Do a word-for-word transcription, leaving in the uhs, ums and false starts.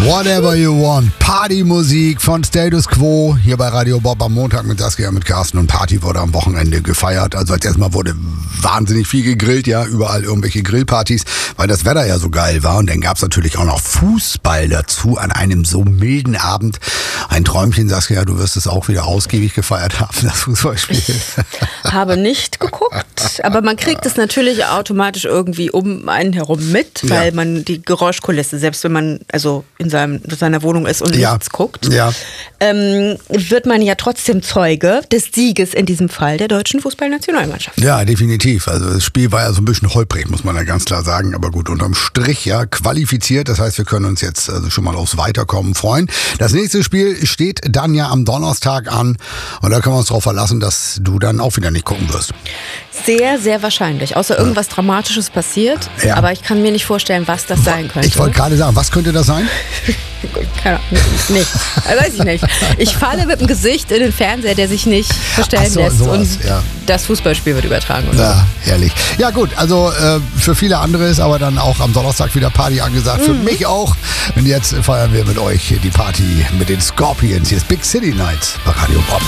Whatever you want. Partymusik von Status Quo hier bei Radio Bob am Montag mit Saskia, mit Carsten, und Party wurde am Wochenende gefeiert. Also als erstmal wurde wahnsinnig viel gegrillt, ja, überall irgendwelche Grillpartys, weil das Wetter ja so geil war. Und dann gab es natürlich auch noch Fußball dazu an einem so milden Abend. Ein Träumchen, Saskia, du wirst es auch wieder ausgiebig gefeiert haben, das Fußballspiel. Ich habe nicht geguckt, aber man kriegt es natürlich automatisch irgendwie um einen herum mit, weil Ja. man die Geräuschkulisse, selbst wenn man also in, seinem, in seiner Wohnung ist und Ja. nichts guckt, Ja. ähm, wird man ja trotzdem Zeuge des Sieges, in diesem Fall der deutschen Fußballnationalmannschaft. Ja, definitiv. Also das Spiel war ja so ein bisschen holprig, muss man ja ganz klar sagen. Aber gut, unterm Strich ja qualifiziert. Das heißt, wir können uns jetzt also schon mal aufs Weiterkommen freuen. Das nächste Spiel steht dann ja am Donnerstag an. Und da können wir uns darauf verlassen, dass du dann auch wieder nicht gucken wirst. Sehr, sehr wahrscheinlich. Außer irgendwas Dramatisches passiert. Ja. Aber ich kann mir nicht vorstellen, was das sein könnte. Ich wollte gerade sagen, was könnte das sein? Keine Ahnung, nicht. Also weiß ich nicht. Ich falle mit dem Gesicht in den Fernseher, der sich nicht verstellen Ach so, lässt, sowas, und ja. das Fußballspiel wird übertragen. Oder? Ja, herrlich. Ja gut, also äh, für viele andere ist aber dann auch am Donnerstag wieder Party angesagt. Für mich auch. Und jetzt feiern wir mit euch die Party mit den Scorpions. Hier ist Big City Nights bei Radio Bob.